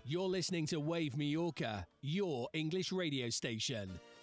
You're listening to Wave Mallorca, your English radio station.